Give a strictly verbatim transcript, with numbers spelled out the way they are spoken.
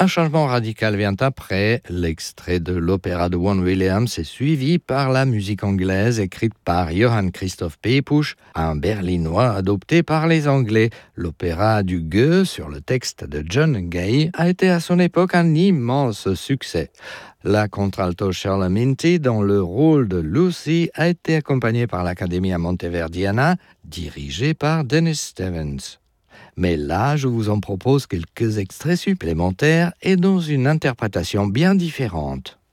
Un changement radical vient après. L'extrait de l'opéra de Vaughan Williams est suivi par la musique anglaise écrite par Johann Christoph Pepusch, un berlinois adopté par les Anglais. L'opéra du Gueux, sur le texte de John Gay, a été à son époque un immense succès. La contralto Charlotte Minty, dans le rôle de Lucy, a été accompagnée par l'Accademia Monteverdiana, dirigée par Dennis Stevens. Mais là, je vous en propose quelques extraits supplémentaires et dans une interprétation bien différente.